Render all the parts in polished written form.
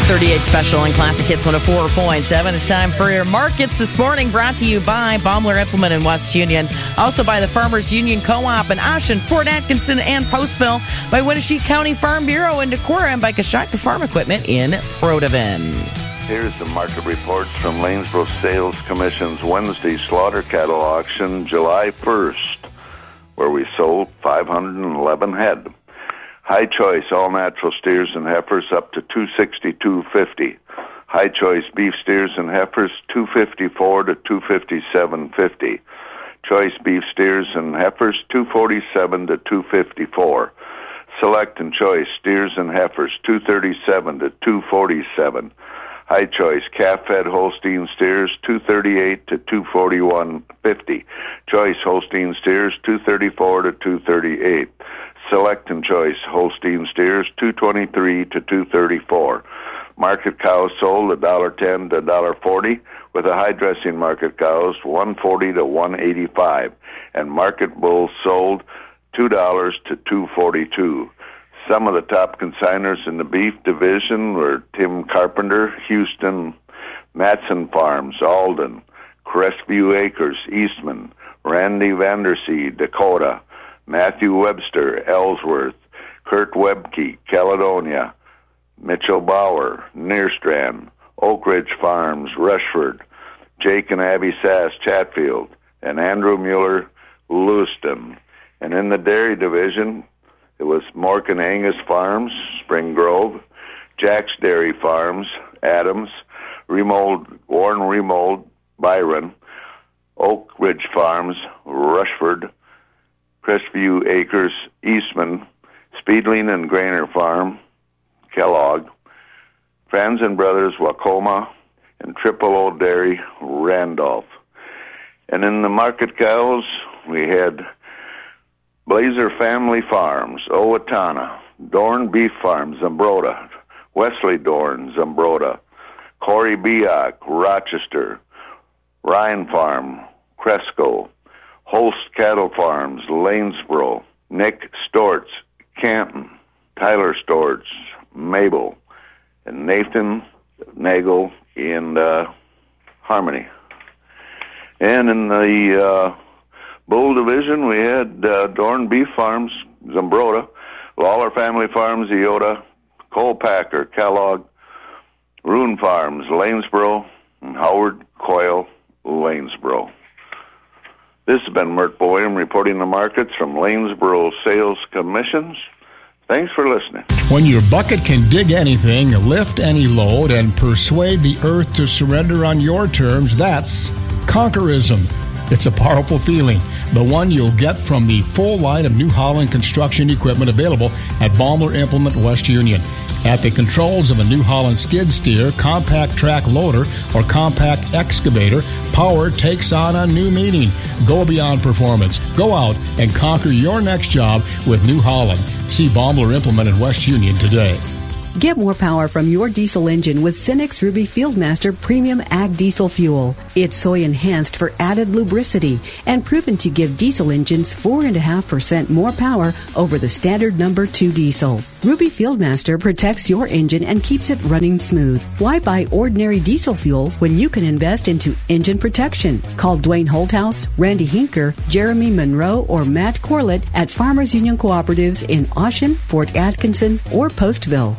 38 special and Classic Hits 104.7. It's time for your markets this morning, brought to you by Baumler Implement in West Union. Also by the Farmers Union Co-op in Ocean, Fort Atkinson, and Postville. By Winnebago County Farm Bureau in Decorah, and by Kashaka Farm Equipment in Protivin. Here's the market reports from Lanesboro Sales Commission's Wednesday slaughter cattle auction, July 1st, where we sold 511 head. High choice all-natural steers and heifers up to $262.50. High choice beef steers and heifers $254 to $257.50. Choice beef steers and heifers $247 to $254. Select and choice steers and heifers $237 to $247. High choice calf-fed Holstein steers $238 to $241.50. Choice Holstein steers $234 to $238. Select and choice Holstein steers $223 to $234. Market cows sold $1.10 to $1.40, with the high dressing market cows $140 to $185, and market bulls sold $2 to $242. Some of the top consignors in the beef division were Tim Carpenter, Houston, Matson Farms, Alden, Crestview Acres, Eastman, Randy Vandersea, Dakota, Matthew Webster, Ellsworth, Kurt Webke, Caledonia, Mitchell Bauer, Nearstrand, Oak Ridge Farms, Rushford, Jake and Abby Sass, Chatfield, and Andrew Mueller, Lewiston. And in the dairy division, it was Mork and Angus Farms, Spring Grove, Jack's Dairy Farms, Adams, Warren Remold, Byron, Oak Ridge Farms, Rushford, Crestview Acres, Eastman, Speedling and Grainer Farm, Kellogg, Franz and Brothers, Wacoma, and Triple O Dairy, Randolph. And in the market cows, we had Blazer Family Farms, Owatonna, Dorn Beef Farms, Zumbrota, Wesley Dorn, Zumbrota, Corey Biak, Rochester, Ryan Farm, Cresco, Holst Cattle Farms, Lanesboro, Nick Storts, Canton, Tyler Storts, Mabel, and Nathan Nagel in Harmony. And in the bull division, we had Dorn Beef Farms, Zumbrota, Lawler Family Farms, Iota, Cole Packer, Kellogg, Rune Farms, Lanesboro, and Howard Coyle, Lanesboro. This has been Mert Boyum reporting the markets from Lanesboro Sales Commissions. Thanks for listening. When your bucket can dig anything, lift any load, and persuade the earth to surrender on your terms, that's conquerism. It's a powerful feeling, the one you'll get from the full line of New Holland construction equipment available at Baumler Implement West Union. At the controls of a New Holland skid steer, compact track loader, or compact excavator, power takes on a new meaning. Go beyond performance. Go out and conquer your next job with New Holland. See Baumler Implement in West Union today. Get more power from your diesel engine with Cenex Ruby Fieldmaster Premium Ag Diesel Fuel. It's soy enhanced for added lubricity and proven to give diesel engines 4.5% more power over the standard number 2 diesel. Ruby Fieldmaster protects your engine and keeps it running smooth. Why buy ordinary diesel fuel when you can invest into engine protection? Call Dwayne Holthouse, Randy Hinker, Jeremy Monroe, or Matt Corlett at Farmers Union Cooperatives in Ocean, Fort Atkinson, or Postville.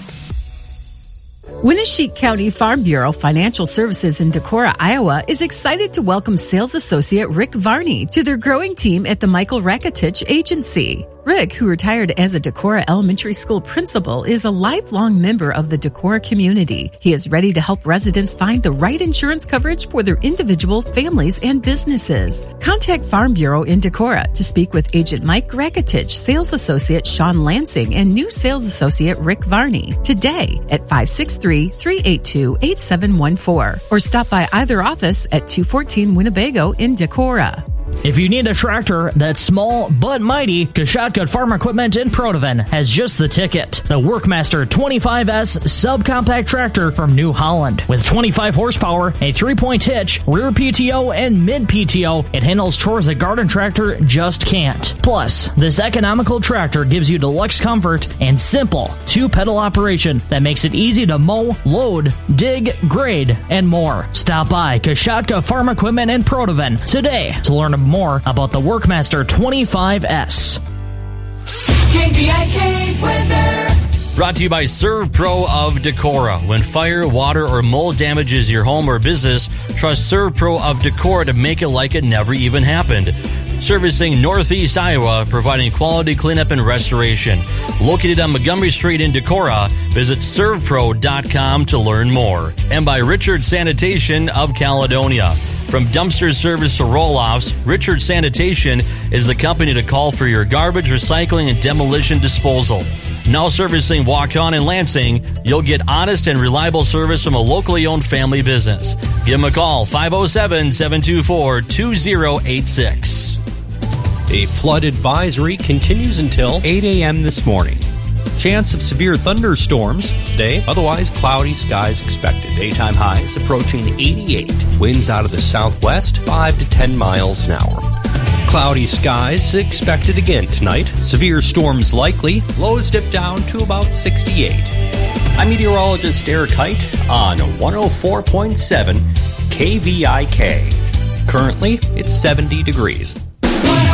Winnebago County Farm Bureau Financial Services in Decorah, Iowa is excited to welcome sales associate Rick Varney to their growing team at the Michael Rakitich Agency. Rick, who retired as a Decorah Elementary School principal, is a lifelong member of the Decorah community. He is ready to help residents find the right insurance coverage for their individual, families, and businesses. Contact Farm Bureau in Decorah to speak with Agent Mike Rakitich, Sales Associate Sean Lansing, and new Sales Associate Rick Varney today at 563-382-8714, or stop by either office at 214 Winnebago in Decorah. If you need a tractor that's small but mighty, Kashatka Farm Equipment in Protoven has just the ticket. The Workmaster 25S subcompact tractor from New Holland. With 25 horsepower, a 3-point hitch, rear PTO, and mid PTO, it handles chores a garden tractor just can't. Plus, this economical tractor gives you deluxe comfort and simple 2-pedal operation that makes it easy to mow, load, dig, grade, and more. Stop by Kashatka Farm Equipment in Protoven today to learn more about the Workmaster 25S. KVIK weather. Brought to you by ServPro of Decorah. When fire, water, or mold damages your home or business, trust ServPro of Decorah to make it like it never even happened. Servicing Northeast Iowa, providing quality cleanup and restoration. Located on Montgomery Street in Decorah, visit servpro.com to learn more. And by Richard Sanitation of Caledonia. From dumpster service to roll-offs, Richard Sanitation is the company to call for your garbage, recycling, and demolition disposal. Now servicing Waukon and Lansing, you'll get honest and reliable service from a locally owned family business. Give them a call, 507-724-2086. A flood advisory continues until 8 a.m. this morning. Chance of severe thunderstorms today, otherwise cloudy skies expected. Daytime highs approaching 88. Winds out of the southwest, 5 to 10 miles an hour. Cloudy skies expected again tonight. Severe storms likely. Lows dip down to about 68. I'm meteorologist Eric Height on 104.7 KVIK. Currently, it's 70 degrees.